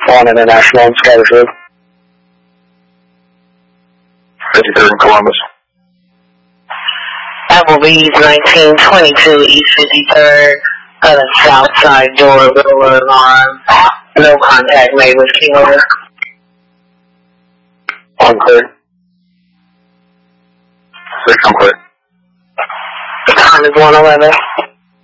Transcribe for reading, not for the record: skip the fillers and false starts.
on International and Scottish Road. 53rd and Columbus. Applebee's 1922 East 53rd, south side door, roller alarm. No contact made with King. Unclear. 6 unclear. The time is 1:11.